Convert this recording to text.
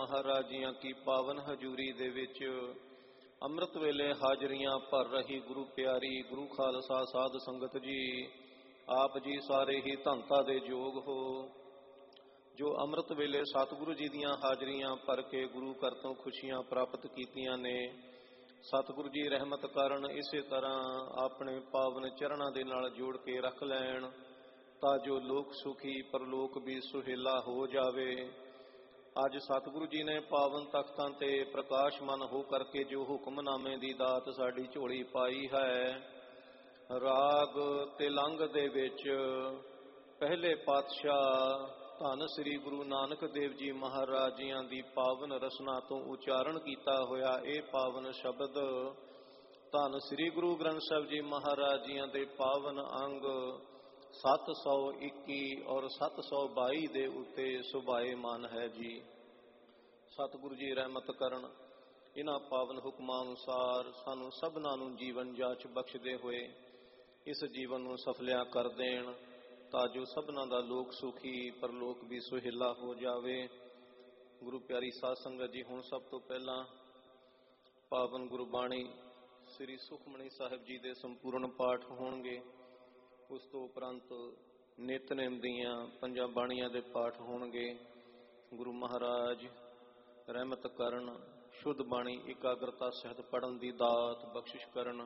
ਮਹਾਰਾਜ ਜੀਆਂ ਕੀ ਪਾਵਨ ਹਜ਼ੂਰੀ ਦੇ ਵਿੱਚ ਅੰਮ੍ਰਿਤ ਵੇਲੇ ਹਾਜ਼ਰੀਆਂ ਭਰ ਰਹੀ ਗੁਰੂ ਪਿਆਰੀ ਗੁਰੂ ਖਾਲਸਾ ਸਾਧ ਸੰਗਤ ਜੀ, ਆਪ ਜੀ ਸਾਰੇ ਹੀ ਧੰਤਾ ਦੇ ਯੋਗ ਹੋ ਜੋ ਅੰਮ੍ਰਿਤ ਵੇਲੇ ਸਤਿਗੁਰੂ ਜੀ ਦੀਆਂ ਹਾਜ਼ਰੀਆਂ ਭਰ ਕੇ ਗੁਰੂ ਘਰ ਤੋਂ ਖੁਸ਼ੀਆਂ ਪ੍ਰਾਪਤ ਕੀਤੀਆਂ ਨੇ। ਸਤਿਗੁਰੂ ਜੀ ਰਹਿਮਤ ਕਰਨ ਇਸੇ ਤਰ੍ਹਾਂ ਆਪਣੇ ਪਾਵਨ ਚਰਨਾਂ ਦੇ ਨਾਲ ਜੋੜ ਕੇ ਰੱਖ ਲੈਣ ਤਾਂ ਜੋ ਲੋਕ ਸੁਖੀ ਪਰਲੋਕ ਵੀ ਸੁਹੇਲਾ ਹੋ ਜਾਵੇ। ਅੱਜ ਸਤਿਗੁਰੂ ਜੀ ਨੇ ਪਾਵਨ ਤਖਤਾਂ ਤੇ ਪ੍ਰਕਾਸ਼ਮਾਨ ਹੋ ਕਰਕੇ ਜੋ ਹੁਕਮਨਾਮੇ ਦੀ ਦਾਤ ਸਾਡੀ ਝੋਲੀ ਪਾਈ ਹੈ, ਰਾਗ ਤੇਲੰਗ ਦੇ ਵਿੱਚ ਪਹਿਲੇ ਪਾਤਸ਼ਾਹ ਧੰਨ ਸ੍ਰੀ ਗੁਰੂ ਨਾਨਕ ਦੇਵ ਜੀ ਮਹਾਰਾਜ ਜੀਆਂ ਦੀ ਪਾਵਨ ਰਸਨਾ ਤੋਂ ਉਚਾਰਨ ਕੀਤਾ ਹੋਇਆ ਇਹ ਪਾਵਨ ਸ਼ਬਦ ਧੰਨ ਸ੍ਰੀ ਗੁਰੂ ਗ੍ਰੰਥ ਸਾਹਿਬ ਜੀ ਮਹਾਰਾਜ ਜੀਆਂ ਦੇ ਪਾਵਨ ਅੰਗ 721 ਔਰ 722 ਦੇ ਉੱਤੇ ਸੁਭਾਏਮਾਨ ਹੈ ਜੀ। ਸਤਿਗੁਰੂ ਜੀ ਰਹਿਮਤ ਕਰਨ ਇਹਨਾਂ ਪਾਵਨ ਹੁਕਮਾਂ ਅਨੁਸਾਰ ਸਾਨੂੰ ਸਭਨਾਂ ਨੂੰ ਜੀਵਨ ਜਾਚ ਬਖਸ਼ਦੇ ਹੋਏ ਇਸ ਜੀਵਨ ਨੂੰ ਸਫਲਿਆ ਕਰ ਦੇਣ ਤਾਂ ਜੋ ਸਭਨਾਂ ਦਾ ਲੋਕ ਸੁਖੀ ਪਰਲੋਕ ਵੀ ਸੁਹੇਲਾ ਹੋ ਜਾਵੇ। ਗੁਰੂ ਪਿਆਰੀ ਸਾਧ ਸੰਗਤ ਜੀ, ਹੁਣ ਸਭ ਤੋਂ ਪਹਿਲਾਂ ਪਾਵਨ ਗੁਰਬਾਣੀ ਸ੍ਰੀ ਸੁਖਮਨੀ ਸਾਹਿਬ ਜੀ ਦੇ ਸੰਪੂਰਨ ਪਾਠ ਹੋਣਗੇ। ਉਸ ਤੋਂ ਉਪਰੰਤ ਨਿਤਨੇਮ ਦੀਆਂ 5 ਬਾਣੀਆਂ ਦੇ ਪਾਠ ਹੋਣਗੇ। ਗੁਰੂ ਮਹਾਰਾਜ ਰਹਿਮਤ ਕਰਨ, ਸ਼ੁੱਧ ਬਾਣੀ ਇਕਾਗਰਤਾ ਸਹਿਤ ਪੜ੍ਹਨ ਦੀ ਦਾਤ ਬਖਸ਼ਿਸ਼ ਕਰਨ।